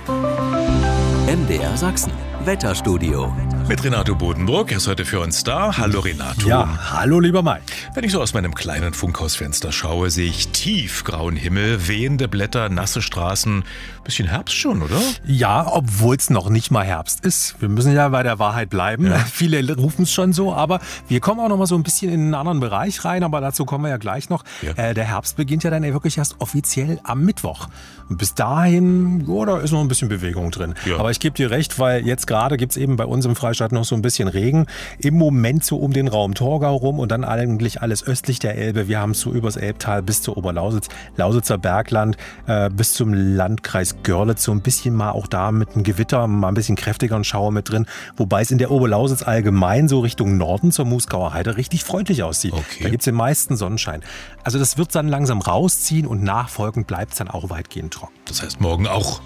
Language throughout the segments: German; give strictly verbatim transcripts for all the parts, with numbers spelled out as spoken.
M D R Sachsen, Wetterstudio. Mit Renato Bodenbrock, er ist heute für uns da. Hallo Renato. Ja, hallo lieber Mike. Wenn ich so aus meinem kleinen Funkhausfenster schaue, sehe ich tiefgrauen Himmel, wehende Blätter, nasse Straßen. Bisschen Herbst schon, oder? Ja, obwohl es noch nicht mal Herbst ist. Wir müssen ja bei der Wahrheit bleiben. Ja. Viele rufen es schon so, aber wir kommen auch noch mal so ein bisschen in einen anderen Bereich rein, aber dazu kommen wir ja gleich noch. Ja. Äh, der Herbst beginnt ja dann wirklich erst offiziell am Mittwoch. Und bis dahin, ja, da ist noch ein bisschen Bewegung drin. Ja. Aber ich gebe dir recht, weil jetzt gerade gibt es eben bei uns im Freistaat noch so ein bisschen Regen. Im Moment so um den Raum Torgau rum und dann eigentlich alles östlich der Elbe. Wir haben es so übers Elbtal bis zur Oberlausitz, Lausitzer Bergland, äh, bis zum Landkreis Görlitz. So ein bisschen mal auch da mit einem Gewitter, mal ein bisschen kräftigeren Schauer mit drin. Wobei es in der Oberlausitz allgemein so Richtung Norden zur Moosgauer Heide richtig freundlich aussieht. Okay. Da gibt es den meisten Sonnenschein. Also das wird dann langsam rausziehen und nachfolgend bleibt es dann auch weitgehend trocken. Das heißt morgen auch?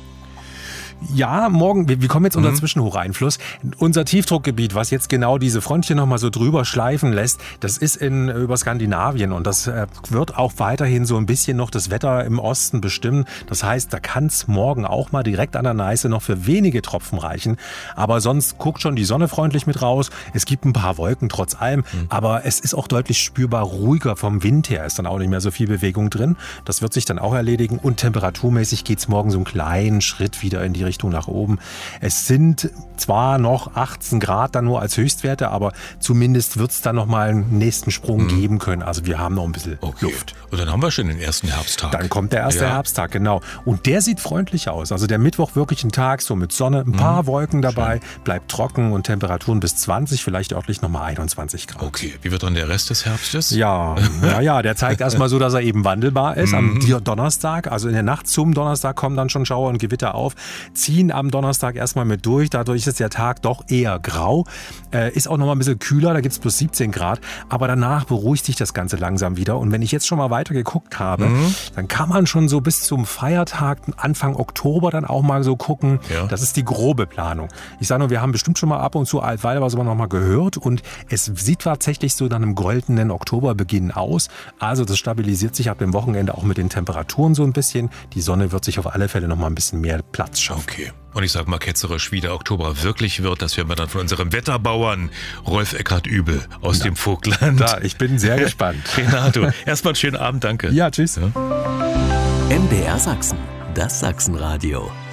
Ja, morgen, wir, wir kommen jetzt unter mhm. Zwischenhocheinfluss. Unser Tiefdruckgebiet, was jetzt genau diese Frontchen nochmal so drüber schleifen lässt, das ist in, über Skandinavien und das äh, wird auch weiterhin so ein bisschen noch das Wetter im Osten bestimmen. Das heißt, da kann es morgen auch mal direkt an der Neiße noch für wenige Tropfen reichen. Aber sonst guckt schon die Sonne freundlich mit raus. Es gibt ein paar Wolken trotz allem, mhm. aber es ist auch deutlich spürbar ruhiger vom Wind her. Ist dann auch nicht mehr so viel Bewegung drin. Das wird sich dann auch erledigen und temperaturmäßig geht es morgen so einen kleinen Schritt wieder in die Richtung nach oben. Es sind zwar noch achtzehn Grad dann nur als Höchstwerte, aber zumindest wird es dann noch mal einen nächsten Sprung mhm. geben können. Also wir haben noch ein bisschen okay. Luft. Und dann haben wir schon den ersten Herbsttag. Dann kommt der erste ja. Herbsttag, genau. Und der sieht freundlich aus. Also der Mittwoch wirklich ein Tag so mit Sonne, ein paar mhm. Wolken dabei, Schön. Bleibt trocken und Temperaturen bis zwanzig, vielleicht örtlich nochmal einundzwanzig Grad. Okay, wie wird dann der Rest des Herbstes? Ja, ja, ja, der zeigt erstmal so, dass er eben wandelbar ist. Mhm. Am Donnerstag, also in der Nacht zum Donnerstag kommen dann schon Schauer und Gewitter auf, ziehen am Donnerstag erstmal mit durch. Dadurch ist der Tag doch eher grau. Äh, ist auch noch mal ein bisschen kühler, da gibt es plus siebzehn Grad. Aber danach beruhigt sich das Ganze langsam wieder. Und wenn ich jetzt schon mal weiter geguckt habe, mhm. dann kann man schon so bis zum Feiertag, Anfang Oktober dann auch mal so gucken. Ja. Das ist die grobe Planung. Ich sage nur, wir haben bestimmt schon mal ab und zu altweil was aber noch mal gehört. Und es sieht tatsächlich so nach einem goldenen Oktoberbeginn aus. Also das stabilisiert sich ab dem Wochenende auch mit den Temperaturen so ein bisschen. Die Sonne wird sich auf alle Fälle noch mal ein bisschen mehr Platz schaffen. Okay. Und ich sag mal ketzerisch, wie der Oktober wirklich wird, das werden wir dann von unserem Wetterbauern Rolf Eckhardt-Übel aus Na, dem Vogtland. Da, ich bin sehr gespannt. Renato, erstmal einen schönen Abend, danke. Ja, tschüss. Ja. M D R Sachsen, das Sachsenradio.